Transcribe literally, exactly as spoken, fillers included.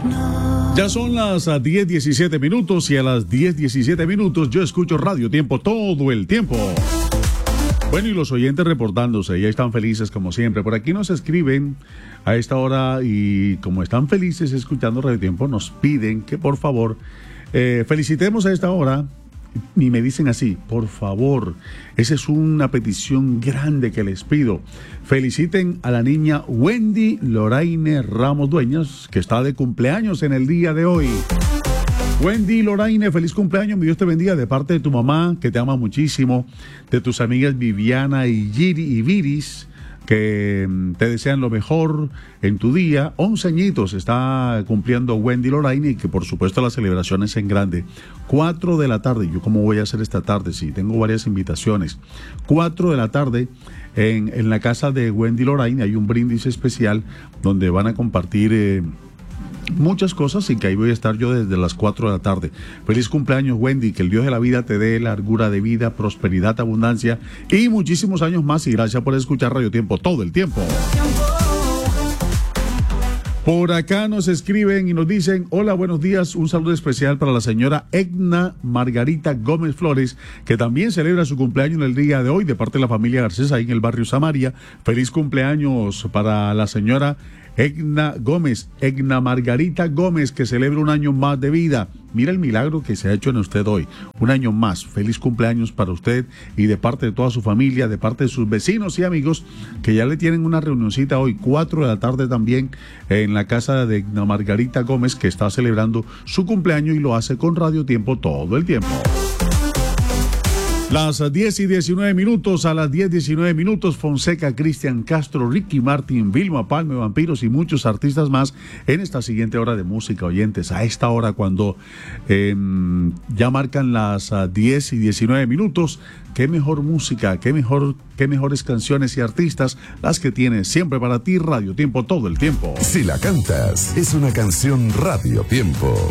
Ya son las diez diecisiete minutos y a las diez diecisiete minutos yo escucho Radio Tiempo todo el tiempo. Bueno, y los oyentes reportándose, ya están felices como siempre. Por aquí nos escriben a esta hora y como están felices escuchando Radio Tiempo, nos piden que por favor eh, felicitemos a esta hora. Y me dicen así, por favor, esa es una petición grande que les pido. Feliciten a la niña Wendy Loraine Ramos Dueñas, que está de cumpleaños en el día de hoy. Wendy Loraine, feliz cumpleaños, mi Dios te bendiga, de parte de tu mamá, que te ama muchísimo, de tus amigas Viviana y Giri y Viris, que te desean lo mejor en tu día. Once añitos está cumpliendo Wendy Loraine y que por supuesto la celebración es en grande. Cuatro de la tarde, yo cómo voy a hacer esta tarde, sí, tengo varias invitaciones. Cuatro de la tarde en, en la casa de Wendy Loraine hay un brindis especial donde van a compartir eh, muchas cosas y que ahí voy a estar yo desde las cuatro de la tarde. Feliz cumpleaños, Wendy, que el Dios de la vida te dé largura de vida, prosperidad, abundancia y muchísimos años más, y gracias por escuchar Radio Tiempo todo el tiempo. Por acá nos escriben y nos dicen: hola, buenos días, un saludo especial para la señora Edna Margarita Gómez Flores, que también celebra su cumpleaños en el día de hoy, de parte de la familia Garcés, ahí en el barrio Samaria. Feliz cumpleaños para la señora Egna Gómez, Egna Margarita Gómez, que celebra un año más de vida. Mira el milagro que se ha hecho en usted hoy, un año más. Feliz cumpleaños para usted y de parte de toda su familia, de parte de sus vecinos y amigos, que ya le tienen una reunioncita hoy, cuatro de la tarde también, en la casa de Egna Margarita Gómez, que está celebrando su cumpleaños y lo hace con Radio Tiempo todo el tiempo. Las diez y diecinueve minutos, a las diez y diecinueve minutos, Fonseca, Cristian Castro, Ricky Martin, Vilma Palme, Vampiros y muchos artistas más en esta siguiente hora de música, oyentes. A esta hora, cuando eh, ya marcan las uh, diez y diecinueve minutos, qué mejor música, qué mejor, qué mejores canciones y artistas las que tiene siempre para ti Radio Tiempo todo el tiempo. Si la cantas, es una canción Radio Tiempo.